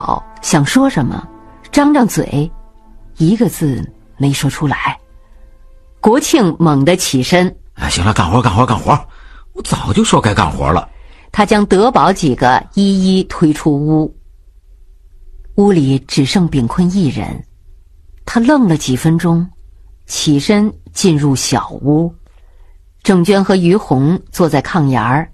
想说什么，张张嘴，一个字没说出来。国庆猛地起身， 行了，干活，我早就说该干活了。 他将德宝几个一一推出屋。屋里只剩炳坤一人，他愣了几分钟，起身进入小屋。郑娟和于红坐在炕沿儿，